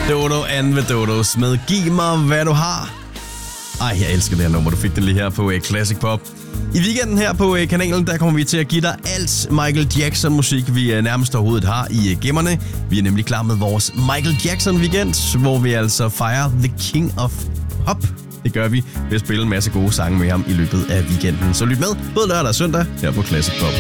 Dodo and the Dodos med Giv mig, hvad du har. Ej, jeg elsker det her nummer. Du fik det lige her på Classic Pop. I weekenden her på kanalen, der kommer vi til at give dig alt Michael Jackson-musik, vi nærmest overhovedet har i gemmerne. Vi er nemlig klar med vores Michael Jackson-weekend, hvor vi altså fejrer The King of Pop. Det gør vi ved at spille en masse gode sange med ham i løbet af weekenden. Så lyt med både lørdag og søndag her på Classic Pop.